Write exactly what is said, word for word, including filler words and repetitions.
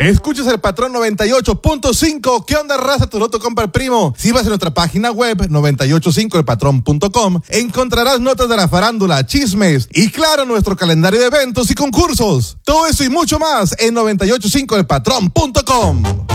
Escuchas el Patrón noventa y ocho punto cinco. ¿Qué onda, raza? Tu loto compra el primo. Si vas a nuestra página web noventa y ocho punto cinco el patrón punto com, encontrarás notas de la farándula, chismes y, claro, nuestro calendario de eventos y concursos. Todo eso y mucho más en noventa y ocho punto cinco el patrón punto com.